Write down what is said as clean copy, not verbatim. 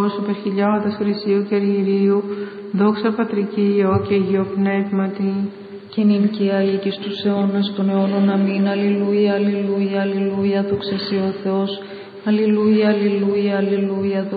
λόγος υπερχιλιάδας χρυσίου και αργυρίου, δόξα Πατρική, Υιό και Αγίο Πνεύματι. Και νυν και Άγιοι και στους αιώνας των αιώνων. Αμήν. Αλληλούια, αλληλούια, αλληλούια, δόξα σοι ο Θεός. Αλληλούια, αλληλούια, αλληλούια,